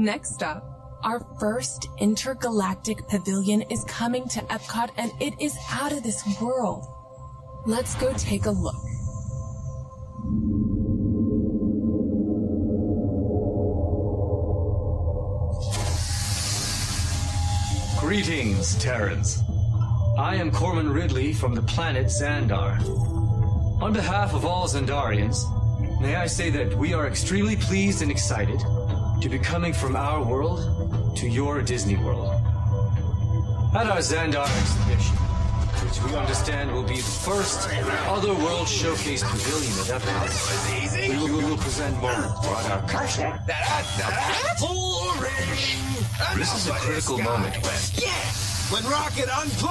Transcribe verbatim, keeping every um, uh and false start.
Next up, our first intergalactic pavilion is coming to Epcot, and it is out of this world. Let's go take a look. Greetings, Terrans. I am Corman Ridley from the planet Xandar. On behalf of all Xandarians, may I say that we are extremely pleased and excited to be coming from our world to your Disney World. At our Xandar exhibition, which we understand will be the first Otherworld Showcase Pavilion at Epcot, we will, we will present moments about our culture. This is a critical moment when... Yeah! When Rocket unplugged!